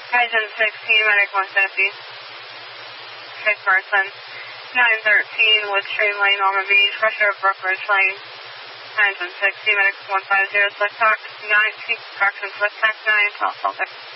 Hygiene 16, Medic 150. Head Carson. 913 Woodstream Lane, Alma Beach, pressure of Brookridge Lane. Hygiene 60, Medic 150, select talk 9, Carson, select talk 9, 12 Celtic.